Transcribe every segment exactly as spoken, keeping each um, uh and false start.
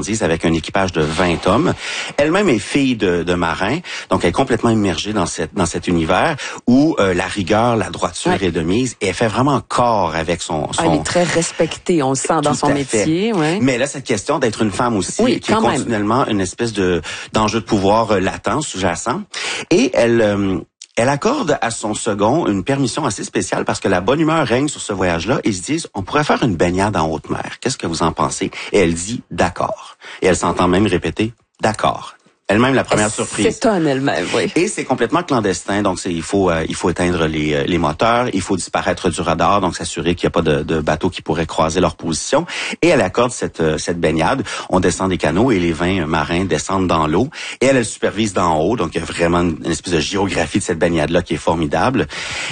marchandises avec un équipage de vingt hommes. Elle-même est fille de, de marin, donc elle est complètement immergée dans cette dans cet univers où euh, la rigueur, la droiture ouais. est de mise, et elle fait vraiment corps avec son... son... Elle est très respectée, on le sent dans son métier. Ouais. Mais là, cette question d'être une femme aussi, oui, qui est continuellement même. une espèce de d'enjeu de pouvoir euh, latent, sous-jacent, et elle... Euh, Elle accorde à son second une permission assez spéciale parce que la bonne humeur règne sur ce voyage-là. Ils se disent, on pourrait faire une baignade en haute mer. Qu'est-ce que vous en pensez? Et elle dit, d'accord. Et elle s'entend même répéter, d'accord. Elle-même la première elle surprise. S'étonne elle-même, oui. Et c'est complètement clandestin, donc c'est, il faut euh, il faut éteindre les euh, les moteurs, il faut disparaître du radar, donc s'assurer qu'il n'y a pas de, de bateau qui pourrait croiser leur position. Et elle accorde cette euh, cette baignade. On descend des canots et les vingt marins descendent dans l'eau. Et elle, elle supervise d'en haut, donc il y a vraiment une, une espèce de géographie de cette baignade-là qui est formidable.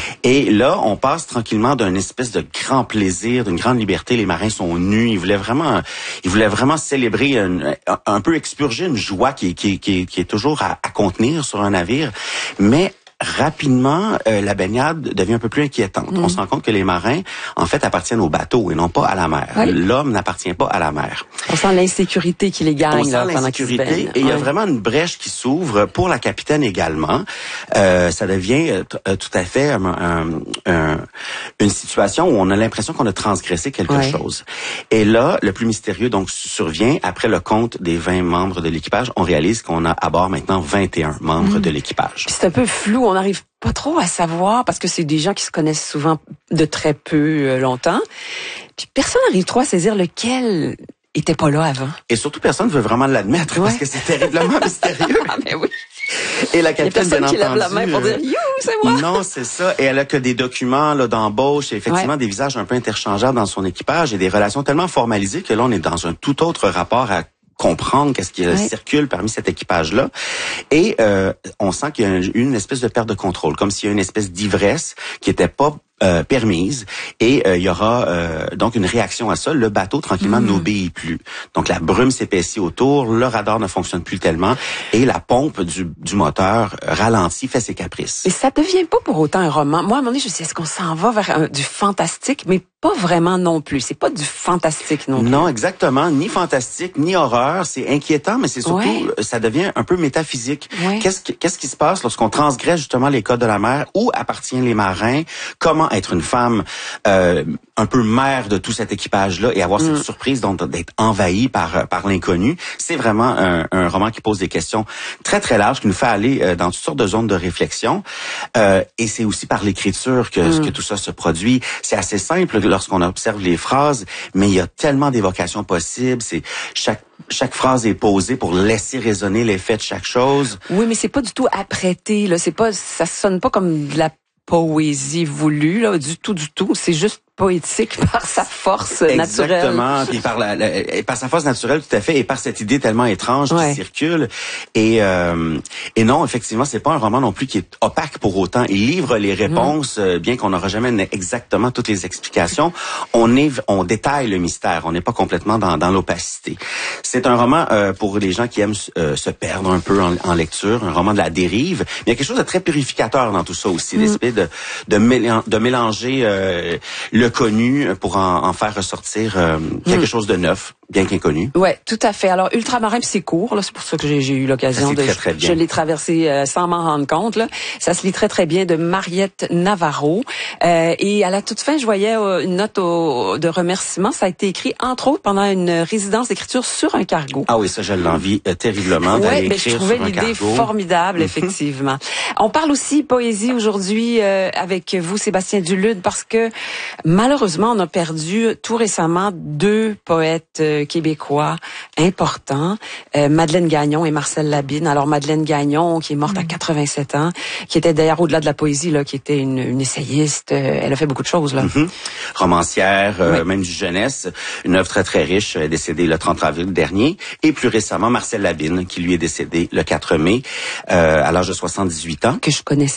Et là, on passe tranquillement d'un espèce de grand plaisir, d'une grande liberté. Les marins sont nus, ils voulaient vraiment ils voulaient vraiment célébrer, un, un peu expurger une joie qui qui qui Qui est, qui est toujours à, à contenir sur un navire, mais rapidement, euh, la baignade devient un peu plus inquiétante. Mmh. On se rend compte que les marins, en fait, appartiennent au bateau et non pas à la mer. Oui. L'homme n'appartient pas à la mer. On sent l'insécurité qui les gagne. On là, sent l'insécurité et il y a vraiment une brèche qui s'ouvre pour la capitaine également. Euh, ça devient euh, tout à fait un, un, un, une situation où on a l'impression qu'on a transgressé quelque oui. chose. Et là, le plus mystérieux donc survient après le compte des vingt membres de l'équipage. On réalise qu'on a à bord maintenant vingt et un membres mmh. de l'équipage. C'est un peu flou. On n'arrive pas trop à savoir parce que c'est des gens qui se connaissent souvent de très peu euh, longtemps. Puis personne n'arrive trop à saisir lequel était pas là avant. Et surtout, personne ne veut vraiment l'admettre ouais. parce que c'est terriblement mystérieux. Ah ben oui. Et la capitaine, bien entendu, qui lève la main pour dire « You, c'est moi! » Non, c'est ça. Et elle a que des documents là d'embauche et effectivement ouais. des visages un peu interchangeables dans son équipage et des relations tellement formalisées que là, on est dans un tout autre rapport à comprendre qu'est-ce qui ouais. circule parmi cet équipage-là. Et euh, on sent qu'il y a une, une espèce de perte de contrôle, comme s'il y a une espèce d'ivresse qui était pas Euh, permise et euh, il y aura euh, donc une réaction à ça. Le bateau tranquillement mmh. n'obéit plus. Donc la brume s'épaissit autour, le radar ne fonctionne plus tellement et la pompe du, du moteur ralentit, fait ses caprices. Et ça devient pas pour autant un roman. Moi à un moment donné je me suis dit, est-ce qu'on s'en va vers un, du fantastique, mais pas vraiment non plus. C'est pas du fantastique non plus. Non, exactement. Ni fantastique, ni horreur. C'est inquiétant, mais c'est surtout, ouais. ça devient un peu métaphysique. Ouais. Qu'est-ce qui, qu'est-ce qui se passe lorsqu'on transgresse justement les codes de la mer? Où appartiennent les marins? Comment être une femme euh, un peu mère de tout cet équipage-là et avoir mm. cette surprise donc, d'être envahie par par l'inconnu? C'est vraiment un, un roman qui pose des questions très, très larges, qui nous fait aller euh, dans toutes sortes de zones de réflexion. Euh, et c'est aussi par l'écriture que, mm. que tout ça se produit. C'est assez simple lorsqu'on observe les phrases, mais il y a tellement d'évocations possibles. C'est chaque chaque phrase est posée pour laisser résonner l'effet de chaque chose. Oui, mais c'est pas du tout apprêté. Là, c'est pas, ça sonne pas comme de la poésie voulue là, du tout, du tout. C'est juste poétique par sa force Exactement, naturelle. Exactement, puis par la, la et par sa force naturelle tout à fait, et par cette idée tellement étrange ouais. qui circule. Et euh, et non, effectivement, c'est pas un roman non plus qui est opaque pour autant. Il livre les réponses, mmh. euh, bien qu'on n'aura jamais exactement toutes les explications. On est, on détaille le mystère. On n'est pas complètement dans, dans l'opacité. C'est un roman euh, pour les gens qui aiment euh, se perdre un peu en, en lecture, un roman de la dérive. Mais il y a quelque chose de très purificateur dans tout ça aussi, mmh. l'espèce de de, mélan- de mélanger euh, le connu pour en, en faire ressortir euh, quelque mmh. chose de neuf, bien qu'inconnu. Ouais, tout à fait. Alors Ultramarin, c'est court, là, c'est pour ça que j'ai, j'ai eu l'occasion de, très, très bien. je l'ai traversé euh, sans m'en rendre compte. Là. Ça se lit très très bien, de Mariette Navarro. Euh, et à la toute fin, je voyais euh, une note au, de remerciement. Ça a été écrit entre autres pendant une résidence d'écriture sur un cargo. Ah oui, ça je l'envie euh, terriblement d'aller ouais, écrire je trouvais sur un l'idée cargo. formidable, effectivement. On parle aussi poésie aujourd'hui euh, avec vous, Sébastien Dulude, parce que malheureusement, on a perdu tout récemment deux poètes euh, québécois importants, euh, Madeleine Gagnon et Marcel Labine. Alors Madeleine Gagnon, qui est morte mmh. à quatre-vingt-sept ans, qui était d'ailleurs au-delà de la poésie, là, qui était une, une essayiste. Euh, elle a fait beaucoup de choses, là. Mmh. Romancière, euh, oui. même du jeunesse, une œuvre très très riche, euh, décédée le trente avril dernier. Et plus récemment, Marcel Labine, qui lui est décédé le quatre mai, euh, à l'âge de soixante-dix-huit ans. Que je connaissais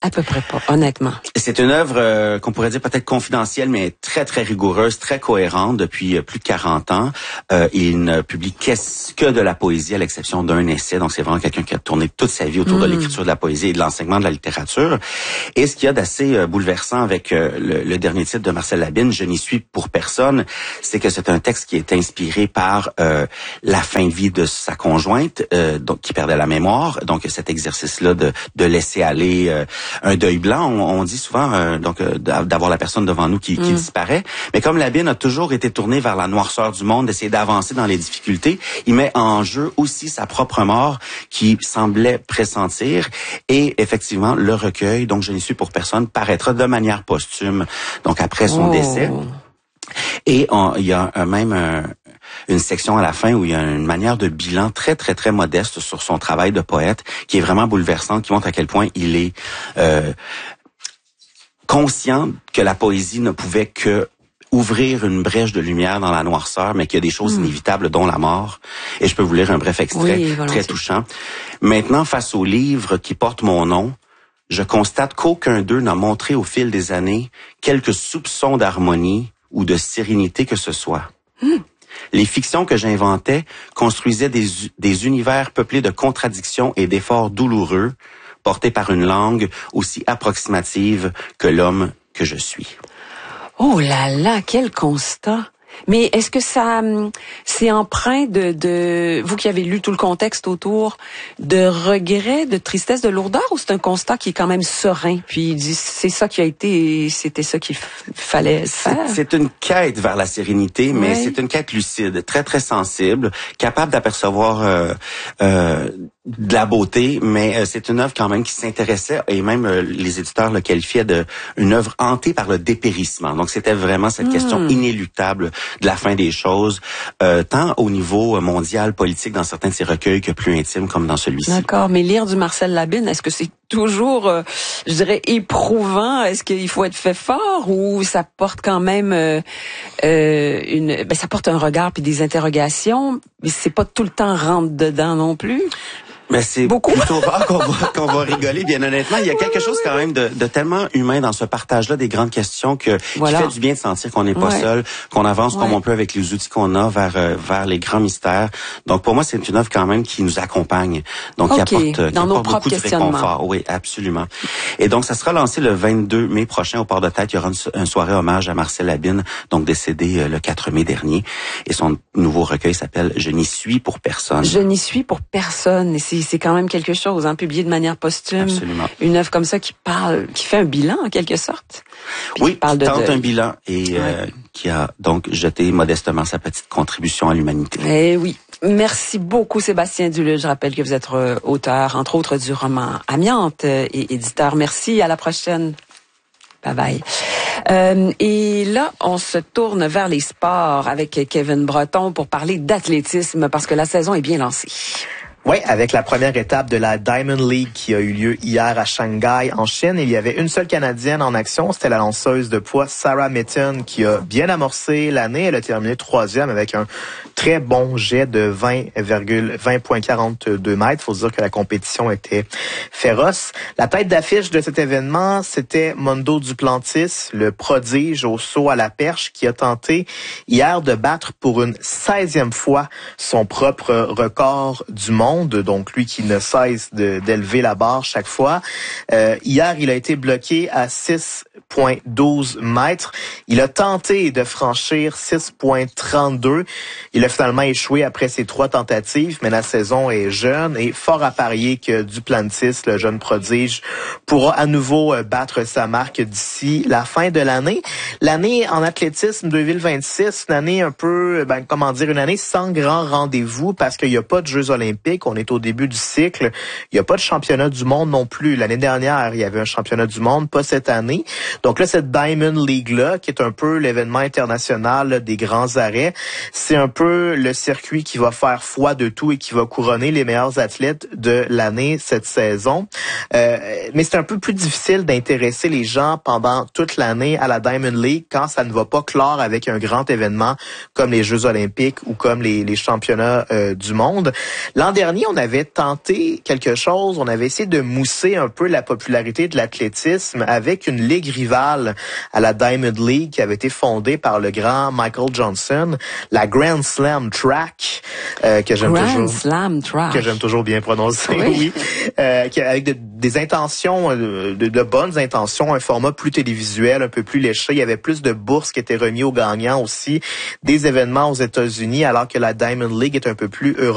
À peu près pas, honnêtement. C'est une œuvre euh, qu'on pourrait dire peut-être confidentielle, mais très, très rigoureuse, très cohérente depuis euh, plus de quarante ans. Euh, il ne publie qu'est-ce que de la poésie, à l'exception d'un essai. Donc, c'est vraiment quelqu'un qui a tourné toute sa vie autour mmh. de l'écriture de la poésie et de l'enseignement de la littérature. Et ce qu'il y a d'assez euh, bouleversant avec euh, le, le dernier titre de Marcel Labine, « Je n'y suis pour personne », c'est que c'est un texte qui est inspiré par euh, la fin de vie de sa conjointe, euh, donc qui perdait la mémoire. Donc, cet exercice-là de, de laisser aller... Euh, un deuil blanc, on, on dit souvent euh, donc euh, d'avoir la personne devant nous qui, qui mm. disparaît. Mais comme Labine a toujours été tourné vers la noirceur du monde, d'essayer d'avancer dans les difficultés, il met en jeu aussi sa propre mort qui semblait pressentir. Et effectivement, le recueil, donc Je n'y suis pour personne, paraîtra de manière posthume, donc après son oh. décès. Et on, il y a un, même un, une section à la fin où il y a une manière de bilan très, très, très modeste sur son travail de poète qui est vraiment bouleversant, qui montre à quel point il est euh, conscient que la poésie ne pouvait que ouvrir une brèche de lumière dans la noirceur, mais qu'il y a des choses mmh. inévitables, dont la mort. Et je peux vous lire un bref extrait oui, très touchant. « Maintenant, face au livre qui porte mon nom, je constate qu'aucun d'eux n'a montré au fil des années quelques soupçons d'harmonie ou de sérénité que ce soit. Mmh. Les fictions que j'inventais construisaient des, des univers peuplés de contradictions et d'efforts douloureux, portés par une langue aussi approximative que l'homme que je suis. » Oh là là, quel constat! Mais est-ce que ça, c'est empreint de, de, vous qui avez lu tout le contexte autour, de regret, de tristesse, de lourdeur, ou c'est un constat qui est quand même serein? Puis il dit, c'est ça qui a été, c'était ça qu'il f- fallait faire. C'est, c'est une quête vers la sérénité, mais oui. c'est une quête lucide, très très sensible, capable d'apercevoir euh, euh, de la beauté, mais euh, c'est une œuvre quand même qui s'intéressait, et même euh, les éditeurs le qualifiaient de une œuvre hantée par le dépérissement. Donc c'était vraiment cette mmh. question inéluctable de la fin des choses, euh, tant au niveau mondial, politique, dans certains de ses recueils, que plus intime, comme dans celui-ci. D'accord, mais lire du Marcel Labine, est-ce que c'est toujours, euh, je dirais, éprouvant? Est-ce qu'il faut être fait fort ou ça porte quand même euh, euh, une... Ben, ça porte un regard puis des interrogations, mais c'est pas tout le temps rentre dedans non plus? Mais c'est Beaucoup. plutôt rare qu'on va, qu'on va rigoler, bien honnêtement. Il y a quelque chose quand même de, de tellement humain dans ce partage-là des grandes questions que voilà. qui fait du bien de sentir qu'on n'est pas ouais. seul, qu'on avance ouais. comme on peut avec les outils qu'on a vers euh, vers les grands mystères. Donc pour moi, c'est une œuvre quand même qui nous accompagne, donc okay. qui apporte, qui dans apporte beaucoup de réconfort. Oui, absolument. Et donc ça sera lancé le vingt-deux mai prochain au Port de Tête. Il y aura une, une soirée hommage à Marcel Labine, donc décédé euh, le quatre mai dernier. Et son nouveau recueil s'appelle Je n'y suis pour personne. Je n'y suis pour personne. Et c'est, c'est quand même quelque chose. Chose, hein, publié de manière posthume. Absolument. Une œuvre comme ça qui parle, qui fait un bilan en quelque sorte. Oui, qui parle de, tente de... un bilan et ouais. euh, qui a donc jeté modestement sa petite contribution à l'humanité. Eh oui. Merci beaucoup Sébastien Duluth. Je rappelle que vous êtes euh, auteur, entre autres, du roman Amiante euh, et éditeur. Merci, à la prochaine. Bye bye. Euh, et là, on se tourne vers les sports avec Kevin Breton pour parler d'athlétisme parce que la saison est bien lancée. Oui, avec la première étape de la Diamond League qui a eu lieu hier à Shanghai, en Chine. Il y avait une seule Canadienne en action, c'était la lanceuse de poids Sarah Mitten qui a bien amorcé l'année. Elle a terminé troisième avec un très bon jet de vingt virgule vingt virgule quarante-deux mètres. Faut dire que la compétition était féroce. La tête d'affiche de cet événement, c'était Mondo Duplantis, le prodige au saut à la perche qui a tenté hier de battre pour une seizième fois son propre record du monde. Donc lui qui ne cesse de, d'élever la barre chaque fois. Euh, hier, il a été bloqué à six virgule douze mètres. Il a tenté de franchir six virgule trente-deux. Il a finalement échoué après ses trois tentatives, mais la saison est jeune et fort à parier que Duplantis, le jeune prodige, pourra à nouveau battre sa marque d'ici la fin de l'année. L'année en athlétisme deux mille vingt-six, une année un peu, ben, comment dire, une année sans grand rendez-vous parce qu'il n'y a pas de Jeux olympiques. On est au début du cycle. Il n'y a pas de championnat du monde non plus. L'année dernière, il y avait un championnat du monde, pas cette année. Donc là, cette Diamond League-là, qui est un peu l'événement international là, des grands arrêts, c'est un peu le circuit qui va faire foi de tout et qui va couronner les meilleurs athlètes de l'année cette saison. Euh, mais c'est un peu plus difficile d'intéresser les gens pendant toute l'année à la Diamond League quand ça ne va pas clore avec un grand événement comme les Jeux olympiques ou comme les, les championnats euh, du monde. L'an dernier, dernier, on avait tenté quelque chose. On avait essayé de mousser un peu la popularité de l'athlétisme avec une ligue rivale à la Diamond League qui avait été fondée par le grand Michael Johnson, la Grand Slam Track, euh, que j'aime Grand toujours, Slam Track. que j'aime toujours bien prononcer, oui, oui euh, qui, avec de, des intentions, de, de bonnes intentions, un format plus télévisuel, un peu plus léché. Il y avait plus de bourses qui étaient remis aux gagnants aussi, des événements aux États-Unis, alors que la Diamond League est un peu plus européenne.